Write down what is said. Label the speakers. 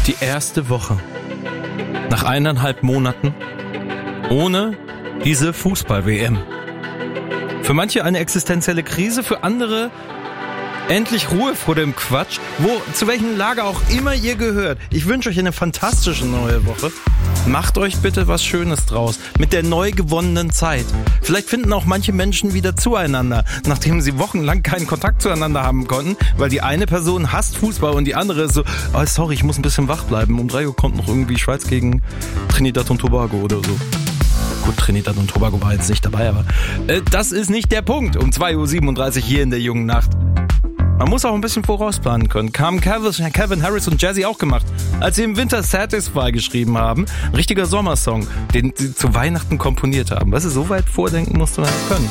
Speaker 1: Die erste Woche. Nach 1,5 Monaten. Ohne diese Fußball-WM. Für manche eine existenzielle Krise, für andere endlich Ruhe vor dem Quatsch. Zu welchem Lager auch immer ihr gehört. Ich wünsche euch eine fantastische neue Woche. Macht euch bitte was Schönes draus. Mit der neu gewonnenen Zeit. Vielleicht finden auch manche Menschen wieder zueinander, nachdem sie wochenlang keinen Kontakt zueinander haben konnten, weil die eine Person hasst Fußball und die andere ist so, oh, sorry, ich muss ein bisschen wach bleiben. Um 3 Uhr kommt noch irgendwie Schweiz gegen Trinidad und Tobago oder so. Gut, Trinidad und Tobago war jetzt nicht dabei, aber das ist nicht der Punkt. Um 2:37 Uhr hier in der jungen Nacht. Man muss auch ein bisschen vorausplanen können. Haben Calvin Harris und Jazzy auch gemacht. Als sie im Winter Satisfy geschrieben haben. Ein richtiger Sommersong, den sie zu Weihnachten komponiert haben. Weißt du, so weit vordenken musst du halt können.